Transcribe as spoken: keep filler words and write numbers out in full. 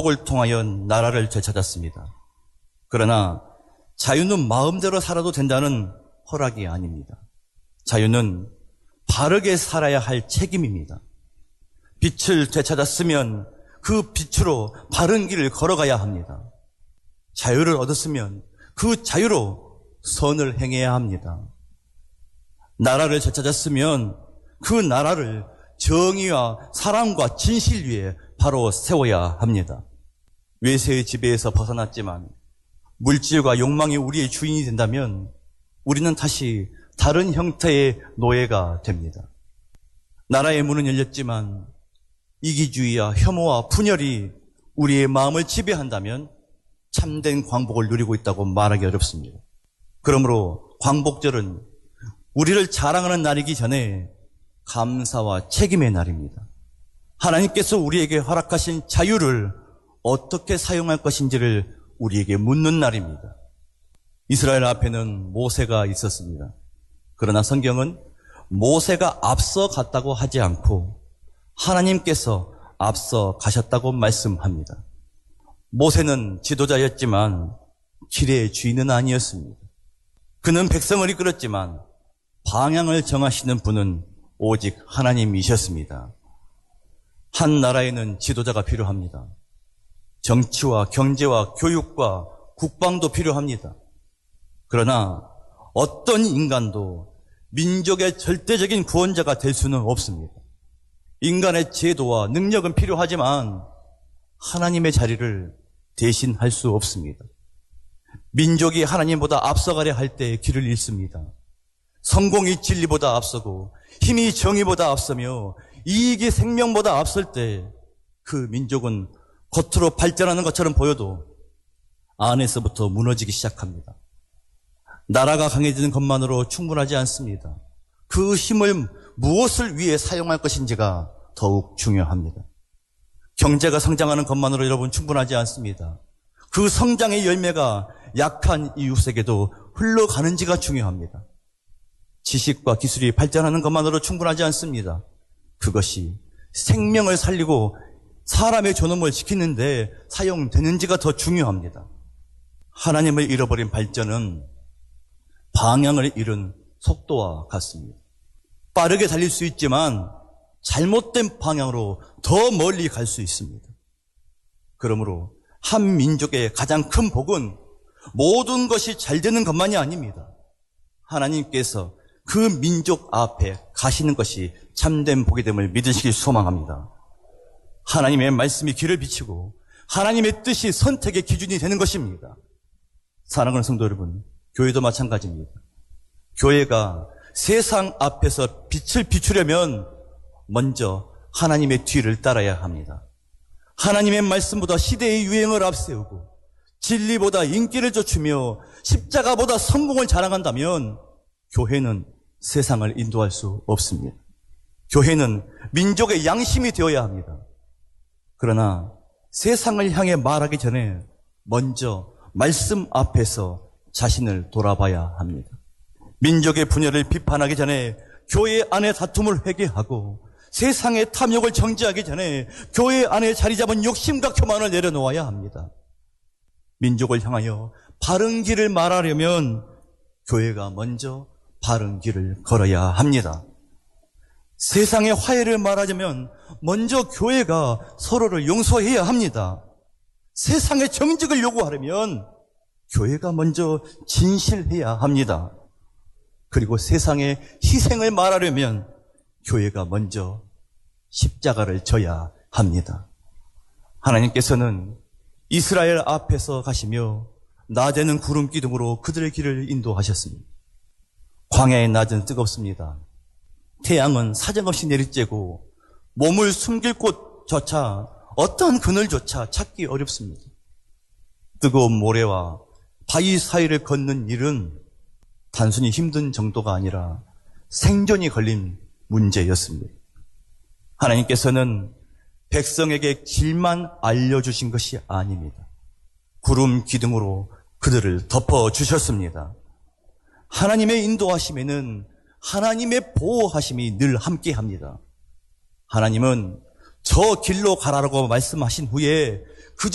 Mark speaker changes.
Speaker 1: 광복을 통하여 나라를 되찾았습니다. 그러나 자유는 마음대로 살아도 된다는 허락이 아닙니다. 자유는 바르게 살아야 할 책임입니다. 빛을 되찾았으면 그 빛으로 바른 길을 걸어가야 합니다. 자유를 얻었으면 그 자유로 선을 행해야 합니다. 나라를 되찾았으면 그 나라를 정의와 사랑과 진실 위에 바로 세워야 합니다. 외세의 지배에서 벗어났지만 물질과 욕망이 우리의 주인이 된다면 우리는 다시 다른 형태의 노예가 됩니다. 나라의 문은 열렸지만 이기주의와 혐오와 분열이 우리의 마음을 지배한다면 참된 광복을 누리고 있다고 말하기 어렵습니다. 그러므로 광복절은 우리를 자랑하는 날이기 전에 감사와 책임의 날입니다. 하나님께서 우리에게 허락하신 자유를 어떻게 사용할 것인지를 우리에게 묻는 날입니다. 이스라엘 앞에는 모세가 있었습니다. 그러나 성경은 모세가 앞서 갔다고 하지 않고 하나님께서 앞서 가셨다고 말씀합니다. 모세는 지도자였지만 길의 주인은 아니었습니다. 그는 백성을 이끌었지만 방향을 정하시는 분은 오직 하나님이셨습니다. 한 나라에는 지도자가 필요합니다. 정치와 경제와 교육과 국방도 필요합니다. 그러나 어떤 인간도 민족의 절대적인 구원자가 될 수는 없습니다. 인간의 제도와 능력은 필요하지만 하나님의 자리를 대신할 수 없습니다. 민족이 하나님보다 앞서가려 할 때 길을 잃습니다. 성공이 진리보다 앞서고 힘이 정의보다 앞서며 이익이 생명보다 앞설 때 그 민족은 겉으로 발전하는 것처럼 보여도 안에서부터 무너지기 시작합니다. 나라가 강해지는 것만으로 충분하지 않습니다. 그 힘을 무엇을 위해 사용할 것인지가 더욱 중요합니다. 경제가 성장하는 것만으로 여러분 충분하지 않습니다. 그 성장의 열매가 약한 이웃에게도 흘러가는지가 중요합니다. 지식과 기술이 발전하는 것만으로 충분하지 않습니다. 그것이 생명을 살리고 사람의 존엄을 지키는데 사용되는지가 더 중요합니다. 하나님을 잃어버린 발전은 방향을 잃은 속도와 같습니다. 빠르게 달릴 수 있지만 잘못된 방향으로 더 멀리 갈 수 있습니다. 그러므로 한 민족의 가장 큰 복은 모든 것이 잘 되는 것만이 아닙니다. 하나님께서 그 민족 앞에 가시는 것이 참된 복이 됨을 믿으시길 소망합니다. 하나님의 말씀이 길을 비추고 하나님의 뜻이 선택의 기준이 되는 것입니다. 사랑하는 성도 여러분, 교회도 마찬가지입니다. 교회가 세상 앞에서 빛을 비추려면 먼저 하나님의 뒤를 따라야 합니다. 하나님의 말씀보다 시대의 유행을 앞세우고 진리보다 인기를 쫓으며 십자가보다 성공을 자랑한다면 교회는 세상을 인도할 수 없습니다. 교회는 민족의 양심이 되어야 합니다. 그러나 세상을 향해 말하기 전에 먼저 말씀 앞에서 자신을 돌아봐야 합니다. 민족의 분열을 비판하기 전에 교회 안의 다툼을 회개하고 세상의 탐욕을 정지하기 전에 교회 안에 자리 잡은 욕심과 교만을 내려놓아야 합니다. 민족을 향하여 바른 길을 말하려면 교회가 먼저 바른 길을 걸어야 합니다. 세상의 화해를 말하자면 먼저 교회가 서로를 용서해야 합니다. 세상의 정직을 요구하려면 교회가 먼저 진실해야 합니다. 그리고 세상의 희생을 말하려면 교회가 먼저 십자가를 져야 합니다. 하나님께서는 이스라엘 앞에서 가시며 낮에는 구름 기둥으로 그들의 길을 인도하셨습니다. 광야의 낮은 뜨겁습니다. 태양은 사정없이 내리쬐고 몸을 숨길 곳조차 어떤 그늘조차 찾기 어렵습니다. 뜨거운 모래와 바위 사이를 걷는 일은 단순히 힘든 정도가 아니라 생존이 걸린 문제였습니다. 하나님께서는 백성에게 길만 알려주신 것이 아닙니다. 구름 기둥으로 그들을 덮어주셨습니다. 하나님의 인도하심에는 하나님의 보호하심이 늘 함께합니다. 하나님은 저 길로 가라라고 말씀하신 후에